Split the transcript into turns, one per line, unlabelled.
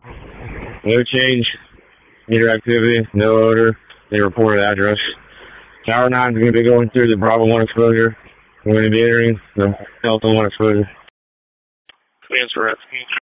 No change. Meter activity. No odor. They reported address. Tower 9 is going to be going through the Bravo 1 exposure. We're going to be entering the Delta 1 exposure.
Transfer.